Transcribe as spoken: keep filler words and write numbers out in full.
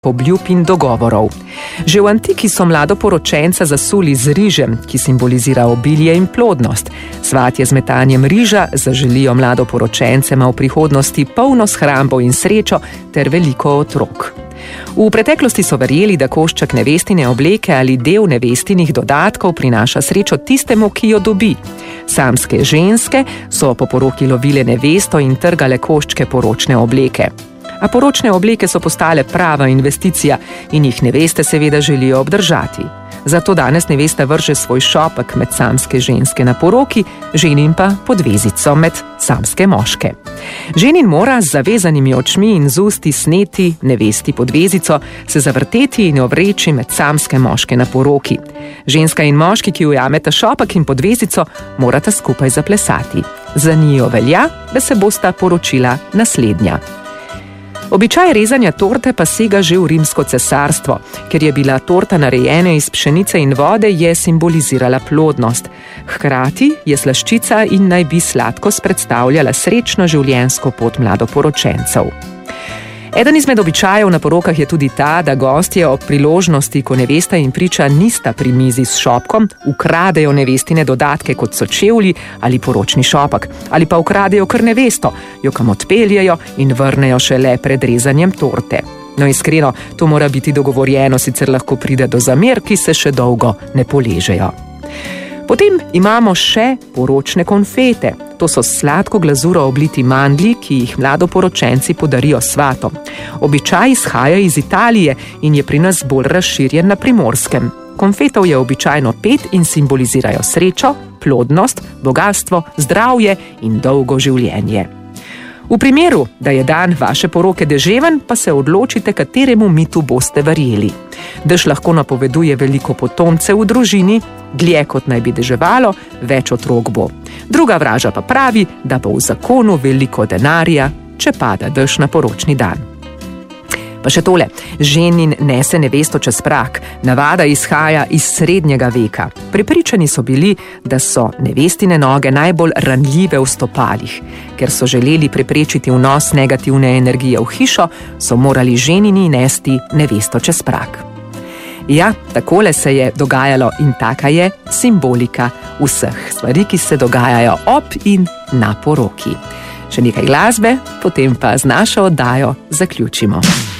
obljub in dogovorov. Že v antiki so mladoporočenca zasuli z rižem, ki simbolizira obilje in plodnost. Svatje z metanjem riža zaželijo mladoporočencema v prihodnosti polno shrambo in srečo ter veliko otrok. V preteklosti so verjeli, da košček nevestine obleke ali del nevestinih dodatkov prinaša srečo tistemu, ki jo dobi. Samske ženske so po poroki lovile nevesto in trgale koščke poročne obleke. A poročne obleke so postale prava investicija in jih neveste seveda želijo obdržati. Zato danes nevesta vrže svoj šopek med samske ženske na poroki, ženin pa podvezico med samske moške. Ženin mora z zavezanimi očmi in z usti sneti nevesti podvezico, se zavrteti in jo vreči med samske moške na poroki. Ženska in moški, ki ujameta šopek in podvezico, morata skupaj zaplesati. Za njo velja, da se bosta poročila naslednja. Običaj rezanja torte pa sega že v rimsko cesarstvo. Ker je bila torta narejena iz pšenice in vode, je simbolizirala plodnost. Hkrati je slaščica in naj bi sladkost predstavljala srečno življenjsko pot mladoporočencev. Eden izmed običajev na porokah je tudi ta, da gostje ob priložnosti, ko nevesta in priča nista pri mizi s šopkom, ukradejo nevestine dodatke, kot so čevlji ali poročni šopek, ali pa ukradejo kar nevesto, jo kam odpeljejo in vrnejo šele pred rezanjem torte. No, iskreno, to mora biti dogovorjeno, sicer lahko pride do zamer, ki se še dolgo ne poležejo. Potem imamo še poročne konfete. To so sladko glazuro obliti mandlji, ki jih mladoporočenci podarijo svatom. Običaj izhaja iz Italije in je pri nas bolj razširjen na Primorskem. Konfetov je običajno pet in simbolizirajo srečo, plodnost, bogastvo, zdravje in dolgo življenje. V primeru, da je dan vaše poroke deževen, pa se odločite, kateremu mitu boste verjeli. Dež lahko napoveduje veliko potomcev v družini, dlje kot naj bi deževalo, več otrok bo. Druga vraža pa pravi, da bo v zakonu veliko denarja, če pada dež na poročni dan. Pa še tole, ženin nese nevesto čez prak. Navada izhaja iz srednjega veka. Prepričani so bili, da so nevestine noge najbolj ranljive v stopalih. Ker so želeli preprečiti vnos negativne energije v hišo, so morali ženini nesti nevesto čez prak. Ja, takole se je dogajalo in taka je simbolika vseh stvari, ki se dogajajo ob in na poroki. Še nekaj glasbe, potem pa z našo oddajo zaključimo.